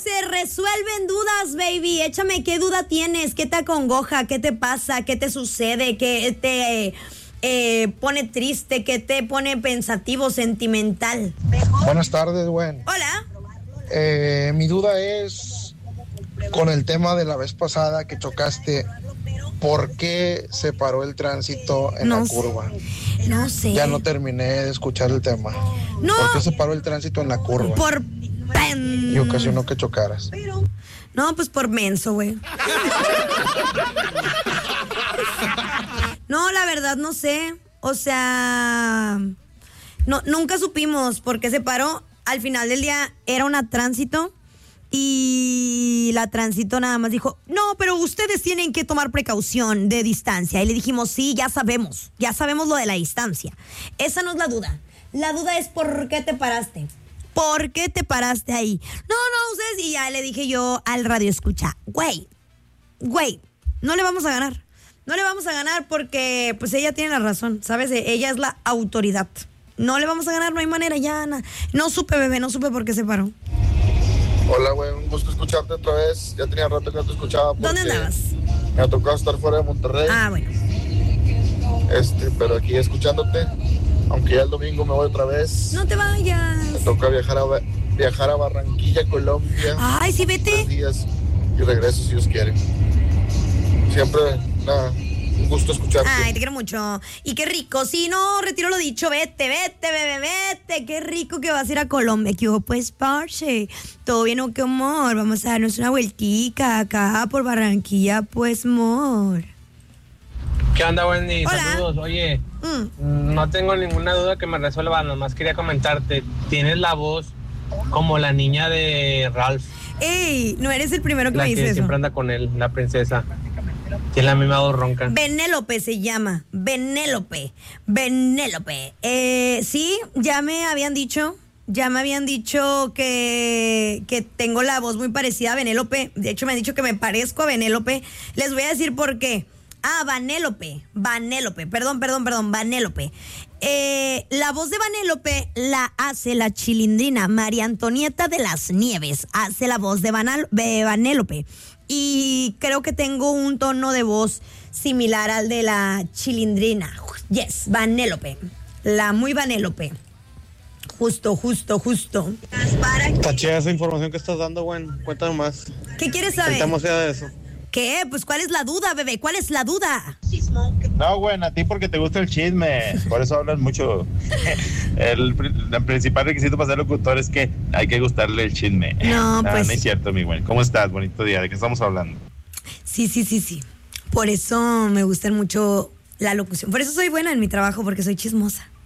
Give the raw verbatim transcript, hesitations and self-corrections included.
se resuelven dudas, baby. Échame, ¿qué duda tienes? ¿Qué te acongoja? ¿Qué te pasa? ¿Qué te sucede? ¿Qué te eh, pone triste? ¿Qué te pone pensativo, sentimental? Buenas tardes, güey. Hola. Eh, mi duda es con el tema de la vez pasada que chocaste. ¿Por qué se paró el tránsito en no la sé. curva? No sé. Ya no terminé de escuchar el tema. No. ¿Por qué se paró el tránsito en la curva? Por pen... Y ocasionó que chocaras. No, pues por menso, güey. No, la verdad no sé. O sea, no, nunca supimos por qué se paró. Al final del día era una tránsito y la tránsito nada más dijo, no, pero ustedes tienen que tomar precaución de distancia. Y le dijimos, sí, ya sabemos, ya sabemos lo de la distancia. Esa no es la duda. La duda es por qué te paraste. ¿Por qué te paraste ahí? No, no, ustedes. Y ya le dije yo al radio escucha, güey, güey, no le vamos a ganar. No le vamos a ganar porque pues ella tiene la razón, ¿sabes? Ella es la autoridad. No le vamos a ganar, no hay manera, ya. Na. No supe, bebé, no supe por qué se paró. Hola, güey, un gusto escucharte otra vez. Ya tenía rato que no te escuchaba. ¿Dónde andabas? Me ha tocado estar fuera de Monterrey. Ah, bueno. Este, pero aquí escuchándote. Aunque ya el domingo me voy otra vez. No te vayas. Me toca viajar a, viajar a Barranquilla, Colombia. Ay, sí, vete. Tres días y regreso si Dios quiere. Siempre, nada, un gusto escucharte. Ay, te quiero mucho. Y qué rico. Si no, retiro lo dicho. Vete, vete, bebé, vete. Qué rico que vas a ir a Colombia. Que hubo, pues, parce. Todo bien, o qué amor. Vamos a darnos una vueltica acá por Barranquilla, pues, amor. ¿Qué onda, Wendy? Hola. Saludos. Oye, Mm. no tengo ninguna duda que me resuelva, nomás quería comentarte. Tienes la voz como la niña de Ralph, Ey, no eres el primero que la me que dice eso. siempre anda con él, la princesa. Tiene la misma voz ronca. Benélope se llama. Benélope. Benélope. Eh, sí, ya me habían dicho. Ya me habían dicho que, que tengo la voz muy parecida a Benélope. De hecho, me han dicho que me parezco a Benélope. Les voy a decir por qué. Ah, Vanélope. Vanélope. Perdón, perdón, perdón. Vanélope. Eh, la voz de Vanélope la hace la chilindrina María Antonieta de las Nieves. Hace la voz de, Vanal, de Vanélope. Y creo que tengo un tono de voz similar al de la chilindrina. Yes, Vanélope. La muy Vanélope. Justo, justo, justo. Está chida esa información que estás dando, güey. Cuéntame más. ¿Qué quieres saber? Estamos ya de eso. ¿Qué? Pues, ¿cuál es la duda, bebé? ¿Cuál es la duda? No, güey, a ti porque te gusta el chisme. Por eso hablas mucho. El, el principal requisito para ser locutor es que hay que gustarle el chisme. No, pues. No es cierto, mi güey. ¿Cómo estás? Bonito día. ¿De qué estamos hablando? Sí, sí, sí, sí. Por eso me gusta mucho la locución. Por eso soy buena en mi trabajo, porque soy chismosa.